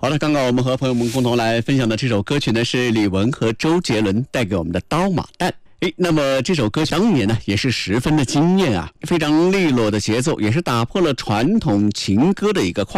好了，刚刚我们和朋友们共同来分享的这首歌曲呢，是李玟和周杰伦带给我们的《刀马旦》。那么这首歌当年呢也是十分的惊艳啊，非常利落的节奏，也是打破了传统情歌的一个框架。